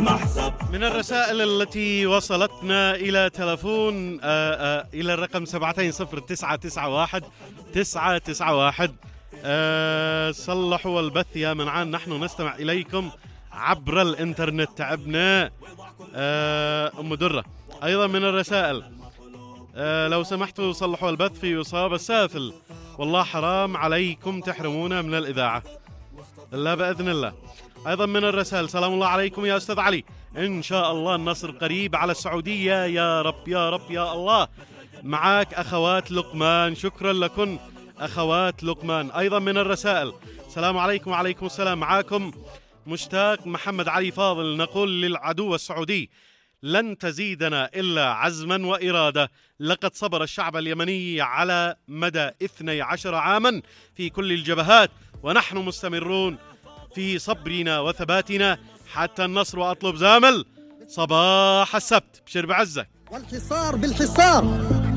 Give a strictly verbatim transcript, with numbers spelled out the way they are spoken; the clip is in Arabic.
من الرسائل التي وصلتنا إلى تلفون آآ آآ إلى الرقم سبعتين صفر تسعة تسعة واحد تسعة تسعة واحد. صلحوا البث يا منعان، نحن نستمع إليكم عبر الإنترنت، تعبنا. أم درة أيضا من الرسائل، لو سمحتوا صلحوا البث في إصابة السافل، والله حرام عليكم تحرمونا من الإذاعة. لا بإذن الله. أيضا من الرسائل، سلام الله عليكم يا أستاذ علي، إن شاء الله النصر قريب على السعودية، يا رب يا رب يا الله. معاك أخوات لقمان، شكرا لكم أخوات لقمان. أيضا من الرسائل، السلام عليكم. وعليكم السلام. معاكم مشتاق محمد علي فاضل، نقول للعدو السعودي لن تزيدنا إلا عزما وإرادة، لقد صبر الشعب اليمني على مدى اثني عشر عاما في كل الجبهات، ونحن مستمرون في صبرنا وثباتنا حتى النصر. وأطلب زامل صباح السبت، بشر بعزك. والحصار بالحصار